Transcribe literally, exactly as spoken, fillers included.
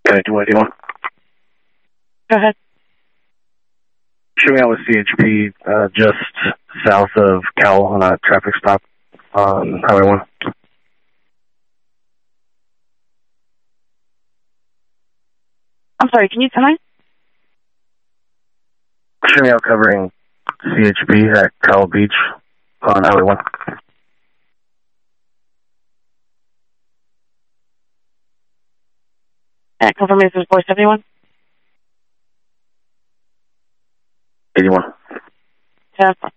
Can I do anyone? Go ahead. Show me out with C H P uh, just south of Cowell on a traffic stop on Highway one. I'm sorry, can you tell me? Show me out covering C H P at Cowell Beach on Highway one. And confirmation is four seventy-one? eighty-one. ten.